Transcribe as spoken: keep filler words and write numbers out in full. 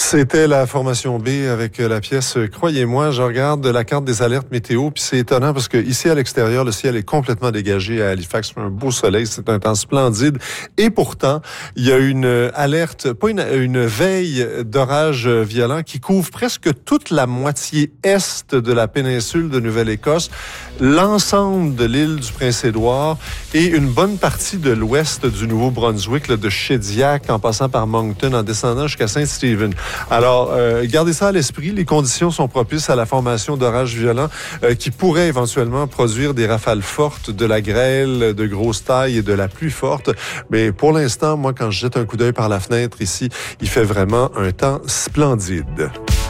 C'était la formation B avec la pièce « Croyez-moi ». Je regarde la carte des alertes météo, puis c'est étonnant parce que ici à l'extérieur, le ciel est complètement dégagé à Halifax. Un beau soleil, c'est un temps splendide. Et pourtant, il y a une alerte, pas une, une veille d'orage violent qui couvre presque toute la moitié est de la péninsule de Nouvelle-Écosse, l'ensemble de l'île du Prince-Édouard et une bonne partie de l'ouest du Nouveau-Brunswick, là, de Shediac en passant par Moncton, en descendant jusqu'à Saint-Stephen. Alors, euh, gardez ça à l'esprit. Les conditions sont propices à la formation d'orages violents euh, qui pourraient éventuellement produire des rafales fortes, de la grêle de grosse taille et de la pluie forte. Mais pour l'instant, moi, quand je jette un coup d'œil par la fenêtre ici, il fait vraiment un temps splendide.